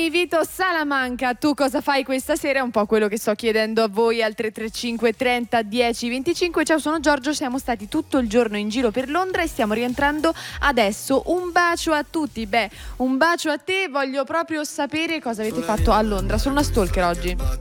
Giovanni Vito Salamanca, tu cosa fai questa sera? È un po' quello che sto chiedendo a voi al 335 30 10 25. Ciao, sono Giorgio, siamo stati tutto il giorno in giro per Londra e stiamo rientrando adesso. Un bacio a tutti. Un bacio a te, voglio proprio sapere cosa avete fatto a Londra. Sono una stalker oggi.